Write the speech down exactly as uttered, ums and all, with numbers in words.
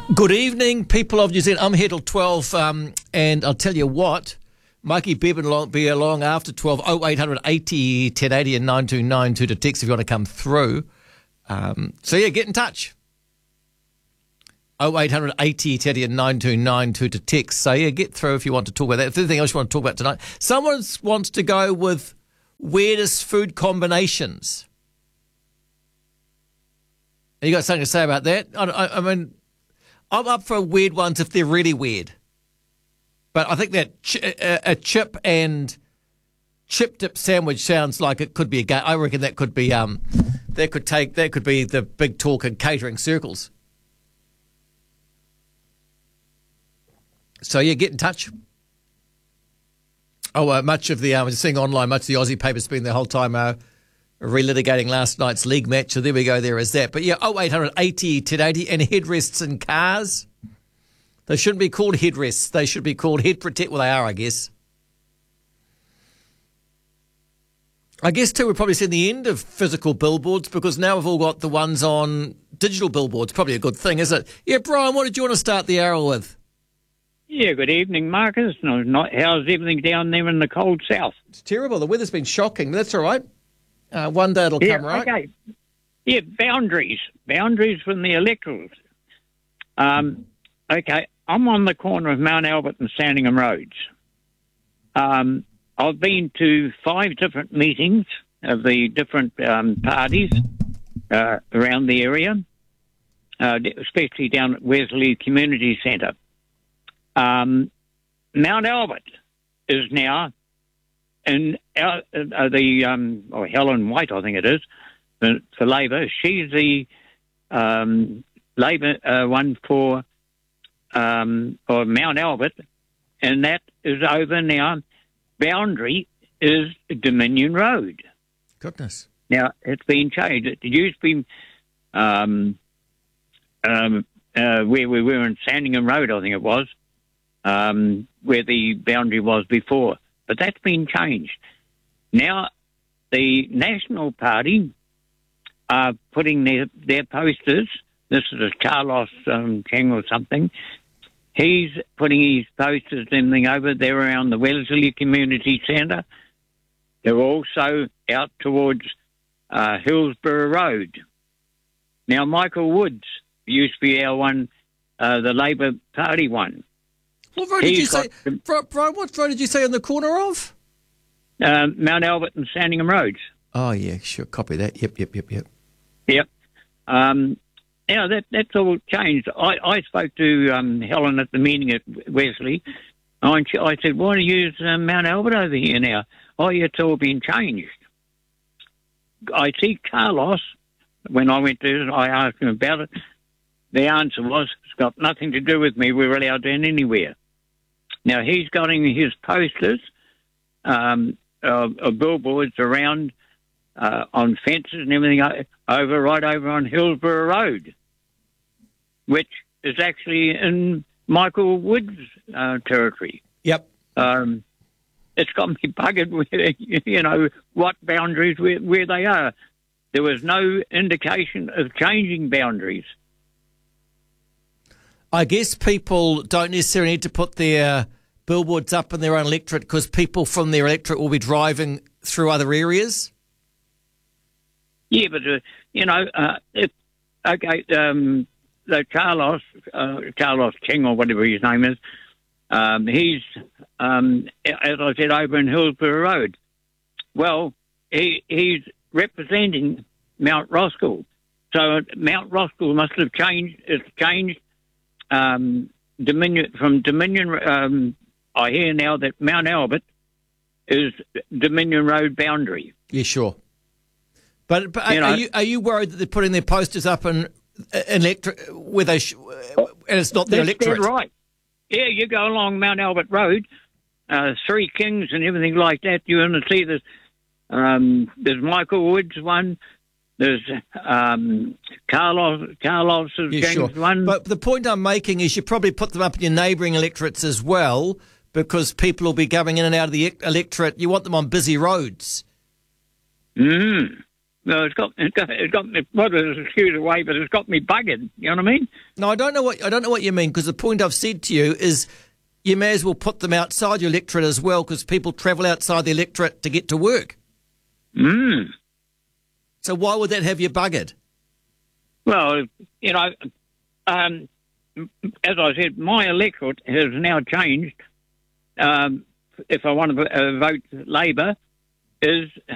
Good evening, people of New Zealand. I'm here till twelve, um, and I'll tell you what, Mikey Bevan will be along after twelve, oh eight hundred eighty, ten eighty and nine two nine two to text if you want to come through. Um, so, yeah, get in touch. oh eight hundred eighty, ten eighty and nine two nine two to text. So, yeah, get through if you want to talk about that. If there's anything else you want to talk about tonight. Someone wants to go with weirdest food combinations. You got something to say about that? I, I, I mean... I'm up for weird ones if they're really weird. But I think that ch- a, a chip and chip dip sandwich sounds like it could be a game. I reckon that could be um, that could take that could be the big talk in catering circles. So yeah, get in touch. Oh, uh, much of the um, seeing online, much of the Aussie paper's been the whole time uh, relitigating last night's league match, so there we go, there is that. But yeah, oh eight hundred eighty, ten eighty, and headrests in cars. They shouldn't be called headrests. They should be called head protect. Well, they are, I guess. I guess, too, we're probably seeing the end of physical billboards because now we've all got the ones on digital billboards. Probably a good thing, is it? Yeah, Brian, what did you want to start the hour with? Yeah, good evening, Marcus. No, not, how's everything down there in the cold south? It's terrible. The weather's been shocking, but that's all right. Uh, one day it'll yeah, come, right? Okay. Yeah, boundaries. Boundaries from the electorate. Um, okay, I'm on the corner of Mount Albert and Sandringham Roads. Um, I've been to five different meetings of the different um, parties uh, around the area, uh, especially down at Wesley Community Centre. Um, Mount Albert is now... And uh, uh, the um, oh, Helen White, I think it is, for, for Labor. She's the um, Labor uh, one for um, for Mount Albert, and that is over now. Boundary is Dominion Road. Goodness. Now it's been changed. It used to be um, um, uh, where we were in Sandringham Road, I think it was, um, where the boundary was before. But that's been changed. Now, the National Party are putting their, their posters. This is Carlos um, Cheng or something. He's putting his posters and everything over there around the Wellesley Community Centre. They're also out towards uh, Hillsborough Road. Now, Michael Woods used to be our one, uh, the Labor Party one. What road did you say, Brian, what road did you say on the corner of? Uh, Mount Albert and Sandringham Roads. Oh, yeah, sure, copy that. Yep, yep, yep, yep. Yep. Um, you know, that, that's all changed. I, I spoke to um, Helen at the meeting at Wesley, and she, I said, why do you use um, Mount Albert over here now? Oh, yeah, it's all been changed. I see Carlos, when I went to I asked him about it, the answer was, it's got nothing to do with me, we're allowed in anywhere. Now, he's got in his posters um, of, of billboards around uh, on fences and everything over, right over on Hillsborough Road, which is actually in Michael Wood's uh, territory. Yep. Um, it's got me buggered with, you know, what boundaries, where, where they are. There was no indication of changing boundaries. I guess people don't necessarily need to put their billboards up in their own electorate because people from their electorate will be driving through other areas. Yeah, but, uh, you know, uh, if, okay, um, the Carlos, uh, Carlos Cheng or whatever his name is, um, he's, um, as I said, over in Hillsborough Road. Well, he, he's representing Mount Roskill. So Mount Roskill must have changed, it's changed Um, Dominion from Dominion. Um, I hear now that Mount Albert is Dominion Road boundary. Yeah, sure. But, but you are, know, you are you worried that they're putting their posters up in, in electorate where they sh- and it's not their that's electorate? dead right. Yeah, you go along Mount Albert Road, uh, Three Kings and everything like that. You're going to see there's um, there's Michael Woods one. There's um, Carlos, Carlos's yeah, sure. one. But the point I'm making is you probably put them up in your neighbouring electorates as well because people will be going in and out of the electorate. You want them on busy roads. Mm. No, it's got, it's got, it's got me, what is excuse away, but it's got me buggered. You know what I mean? No, I don't know what I don't know what you mean, because the point I've said to you is you may as well put them outside your electorate as well, because people travel outside the electorate to get to work. Mm. So why would that have you buggered? Well, you know, um, as I said, my electorate has now changed. Um, if I want to uh, vote Labor, is